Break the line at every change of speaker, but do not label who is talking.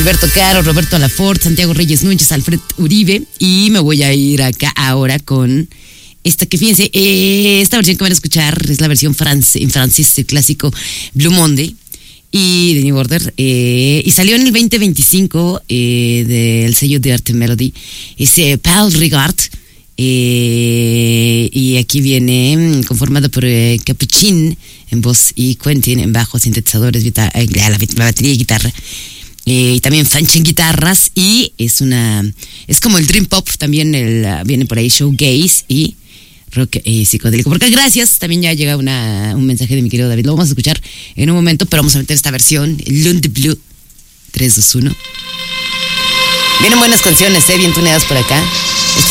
Gilberto Caro, Roberto Alafort, Santiago Reyes Núñez, Alfred Uribe. Y me voy a ir acá ahora con esta que fíjense, esta versión que van a escuchar es la versión en francés del clásico Blue Monday y de New Order, y salió en el 2025 del sello de Arte Melody, es Paul Regard, y aquí viene conformado por Capuchin en voz y Quentin en bajo, sintetizadores, la batería y guitarra, y también Fanch en guitarras, y es como el Dream Pop, también viene por ahí Showgaze y rock psicodélico. Porque gracias, también ya llega un mensaje de mi querido David. Lo vamos a escuchar en un momento, pero vamos a meter esta versión, Lund Blue 3, 2, 1. Vienen buenas canciones, bien tuneadas por acá.